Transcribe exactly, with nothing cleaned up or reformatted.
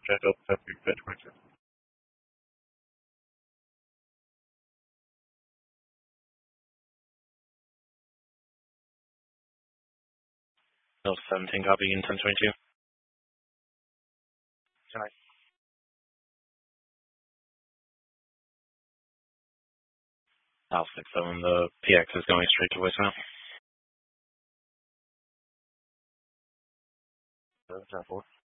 check up every bit right. Delta seventeen, copy, in ten twenty-two. Can I? I'll fix them. The P X is going straight to voicemail. Uh, ten four.